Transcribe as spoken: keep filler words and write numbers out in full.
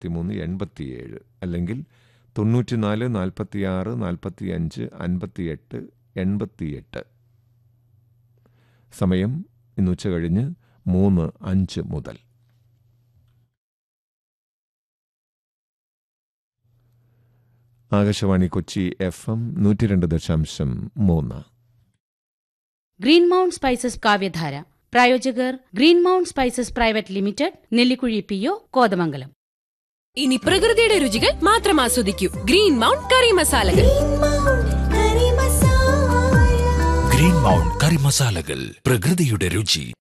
നാൽപ്പത്തി മൂന്ന് എൺപത്തിയേഴ് അല്ലെങ്കിൽ തൊണ്ണൂറ്റിനാല് നാൽപ്പത്തിയാറ് നാൽപ്പത്തി അഞ്ച് അൻപത്തിയെട്ട് എൺപത്തിയെട്ട്. സമയം ഇന്ന് ഉച്ച കഴിഞ്ഞ് മൂന്ന് അഞ്ച് മുതൽ. ആകാശവാണി കൊച്ചി എഫ് എം നൂറ്റി രണ്ട് ദശാംശം മൂന്ന്. ഗ്രീൻ മൗണ്ട് സ്പൈസസ് കാവ്യധാര പ്രായോജകർ green mount spices private limited, Nellikuzhi P O, Kothamangalam. ഇനി പ്രകൃതിയുടെ രുചികൾ മാത്രം ആസ്വദിക്കൂ. ഗ്രീൻ മൗണ്ട് കറി മസാലകൾ. ഗ്രീൻ മൗണ്ട് കറി മസാലകൾ, പ്രകൃതിയുടെ രുചി.